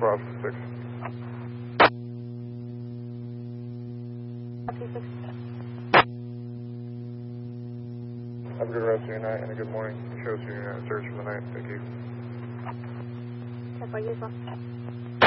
for Officer 6. Have a good rest of your night and a good morning. Show us your search for the night. Thank you.